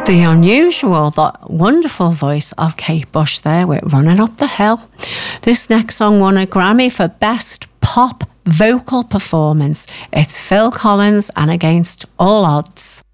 The unusual but wonderful voice of Kate Bush there with Running Up the Hill. This next song won a Grammy for Best Pop Vocal Performance. It's Phil Collins and Against All Odds.